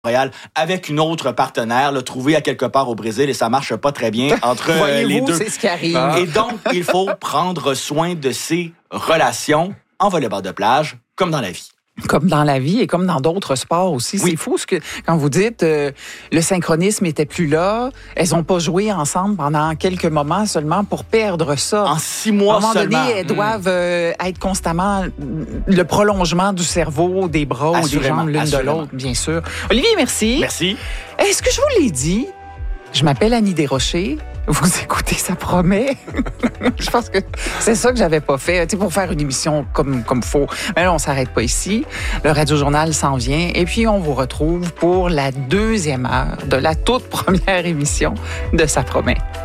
Montréal avec une autre partenaire, là, trouvée à quelque part au Brésil, et ça marche pas très bien entre les deux. C'est ce qui arrive. Et donc, il faut prendre soin de ses relations en volleyball de plage, comme dans la vie. Comme dans la vie et comme dans d'autres sports aussi. Oui. C'est fou quand vous dites le synchronisme était plus là, elles n'ont pas joué ensemble pendant quelques moments seulement pour perdre ça. En 6 mois seulement. À un moment donné, elles doivent être constamment le prolongement du cerveau, des bras ou des jambes l'une de l'autre, bien sûr. Olivier, merci. Merci. Est-ce que je vous l'ai dit? Je m'appelle Annie Desrochers. Vous écoutez, ça promet. Je pense que c'est ça que j'avais pas fait. Tu sais, pour faire une émission comme faut. Mais là, on s'arrête pas ici. Le Radio-Journal s'en vient. Et puis, on vous retrouve pour la 2e heure de la toute première émission de Ça promet.